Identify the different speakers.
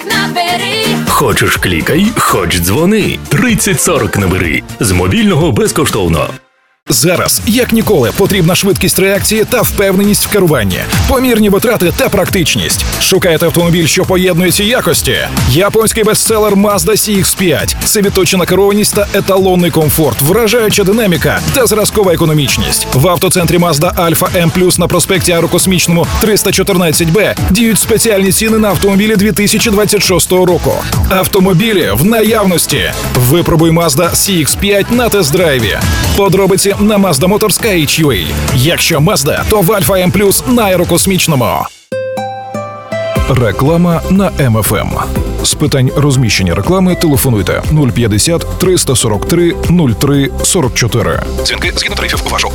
Speaker 1: набери.
Speaker 2: Хочеш клікай, хоч дзвони. 3040 набери. З мобільного безкоштовно.
Speaker 3: Зараз, як ніколи, потрібна швидкість реакції та впевненість в керуванні, помірні витрати та практичність. Шукаєте автомобіль, що поєднує ці якості? Японський бестселер Mazda CX-5 – це відточена керованість та еталонний комфорт, вражаюча динаміка та зразкова економічність. В автоцентрі Mazda Alfa M+, на проспекті Аерокосмічному 314Б діють спеціальні ціни на автомобілі 2026 року. Автомобілі в наявності. Випробуй Mazda CX-5 на тест-драйві. Подробиці на mazdamotorz.ua. Якщо Mazda, то в Alfa M+, на Аерокосмічному. Реклама на МФМ. З питань розміщення реклами телефонуйте 050 343 03 44. Дзвінки згідно тарифів вашого